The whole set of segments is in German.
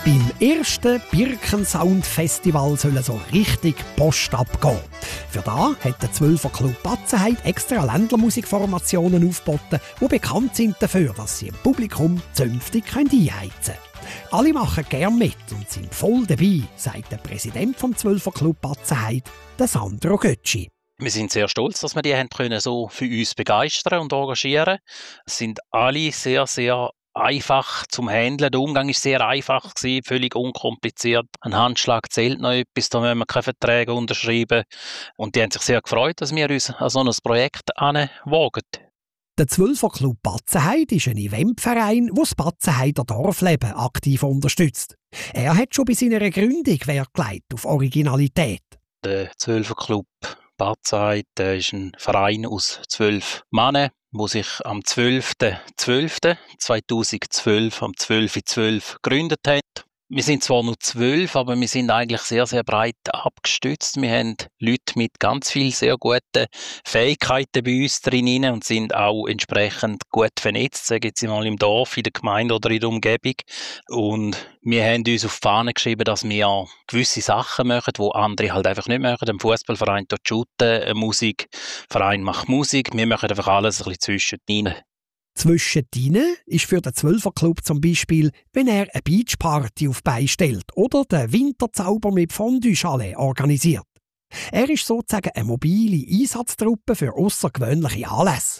Beim ersten Birkensound-Festival soll so richtig Post abgehen. Für das hat der 12er Club Batzenheide extra Ländlermusikformationen aufgeboten, die bekannt sind dafür, dass sie im Publikum zünftig einheizen können. Alle machen gern mit und sind voll dabei, sagt der Präsident vom 12er Club Batzenheide, der Sandro Götschi. Wir sind sehr stolz, dass wir die haben können so für uns begeistern und engagieren. Es sind alle sehr, sehr einfach zum Handeln. Der Umgang war sehr einfach, völlig unkompliziert. Ein Handschlag zählt noch etwas, da müssen wir keine Verträge unterschreiben. Und die haben sich sehr gefreut, dass wir uns an so ein Projekt wagen. Der 12er Club Batzenheide ist ein Eventverein, der das Batzenheider Dorfleben aktiv unterstützt. Er hat schon bei seiner Gründung Wert gelegt auf Originalität. Der 12er Club Batzenheide ist ein Verein aus 12 Männern, der sich am 12.12.2012 am 12.12 gegründet hat. Wir sind zwar nur 12, aber wir sind eigentlich sehr, sehr breit abgestützt. Wir haben Leute mit ganz vielen sehr guten Fähigkeiten bei uns drin und sind auch entsprechend gut vernetzt, sagen Sie mal im Dorf, in der Gemeinde oder in der Umgebung. Und wir haben uns auf die Fahne geschrieben, dass wir gewisse Sachen machen, die andere halt einfach nicht machen. Ein Fußballverein tut shooten, ein Musikverein macht Musik. Wir machen einfach alles ein bisschen zwischendrin. Zwischendrin ist für den 12er Club zum Beispiel, wenn er eine Beachparty auf die Beine stellt oder den Winterzauber mit Fondue-Chalet organisiert. Er ist sozusagen eine mobile Einsatztruppe für außergewöhnliche Anlässe.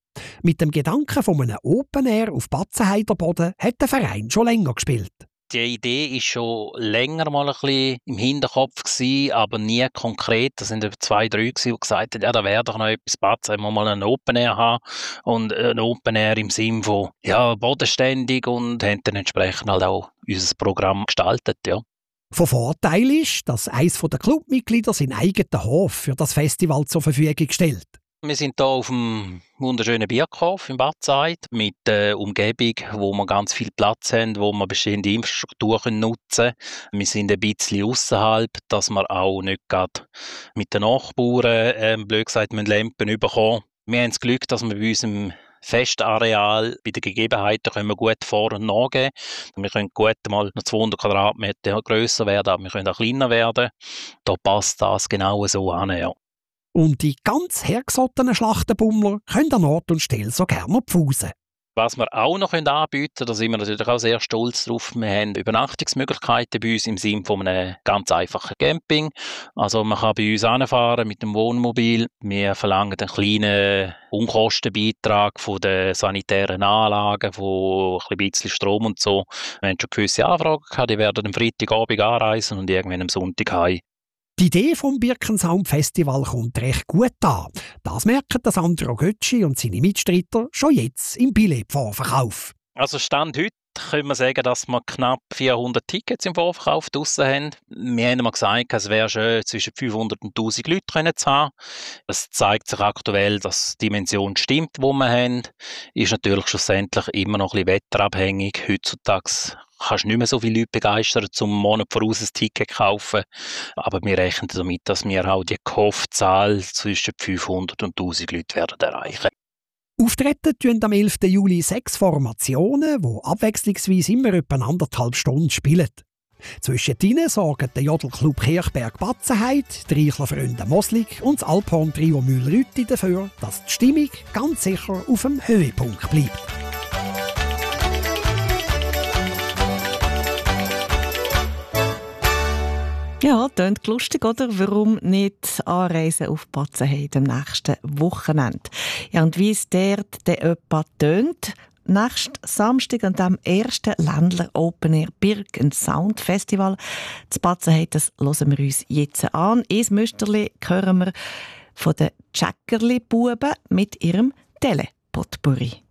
Mit dem Gedanken von einem Open Air auf Batzenheider Boden hat der Verein schon länger gespielt. Die Idee war schon länger mal ein bisschen im Hinterkopf gewesen, aber nie konkret. Da sind 2, 3 die gesagt haben, ja, da wäre doch noch etwas Batzen, wir mal einen Open Air haben. Und ein Open Air im Sinne von, ja, bodenständig und haben dann entsprechend halt auch unser Programm gestaltet, ja. Von Vorteil ist, dass eines der Clubmitglieder seinen eigenen Hof für das Festival zur Verfügung stellt. Wir sind hier auf dem wunderschönen Birkhof in Batzenheide mit der Umgebung, wo wir ganz viel Platz haben, wo wir bestehende Infrastruktur nutzen können. Wir sind ein bisschen ausserhalb, dass wir auch nicht gerade mit den Nachbarn, blöd gesagt, Lampen bekommen. Wir haben das Glück, dass wir bei unserem Festareal bei den Gegebenheiten können wir gut vor- und nachgeben. Wir können gut mal noch 200 Quadratmeter grösser werden, aber wir können auch kleiner werden. Da passt das genau so an, ja. Und die ganz hergesottenen Schlachtenbummler können an Ort und Stelle so gerne pfusen. Was wir auch noch anbieten können, da sind wir natürlich auch sehr stolz drauf, wir haben Übernachtungsmöglichkeiten bei uns im Sinne von einem ganz einfachen Camping. Also man kann bei uns anfahren mit dem Wohnmobil. Wir verlangen einen kleinen Unkostenbeitrag von den sanitären Anlagen, von ein bisschen Strom und so. Wir haben schon gewisse Anfragen gehabt, die werden am Freitagabend anreisen und irgendwann am Sonntag heim. Die Idee vom Birkensound Festival kommt recht gut an. Das merken Sandro Götschi und seine Mitstreiter schon jetzt im Billetvorverkauf. Also Stand heute können wir sagen, dass wir knapp 400 Tickets im Vorverkauf draussen haben. Wir haben mal gesagt, es wäre schön, zwischen 500 und 1000 Leute zu haben. Es zeigt sich aktuell, dass die Dimension stimmt, die wir haben. Ist natürlich schlussendlich immer noch ein bisschen wetterabhängig. Heutzutage kannst du nicht mehr so viele Leute begeistern, zum Monat voraus ein Ticket kaufen. Aber wir rechnen damit, dass wir auch die gehoffte Zahl zwischen 500 und 1000 Leute werden erreichen. Auftreten tun am 11. Juli 6 Formationen, die abwechslungsweise immer etwa 1,5 Stunden spielen. Zwischendrin sorgen der Jodelclub Kirchberg Batzenheide, die Reichler Freunde Moslig und das Alphorn-Trio Mühlrütti dafür, dass die Stimmung ganz sicher auf dem Höhepunkt bleibt. Ja, klingt lustig, oder? Warum nicht anreisen auf Batzenheide am nächsten Wochenende? Ja, und wie es dort etwa tönt, nächsten Samstag an dem ersten Ländler Open Air Birkensound Festival zu Batzenheide, das hören wir uns jetzt an. Ein Müsterli hören wir von den Tschäckerli-Buben mit ihrem Telepotpourri.